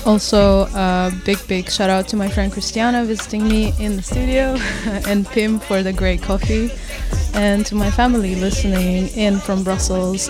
Also, a big shout out to my friend Christiana visiting me in the studio and Pim for the great coffee, and to my family listening in from Brussels